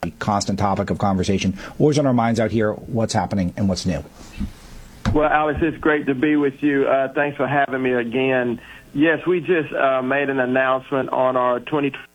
constant topic of conversation. Always on our minds out here, what's happening and what's new. Well, Alex, it's great to be with you. Thanks for having me again. Yes, we just made an announcement on our 2020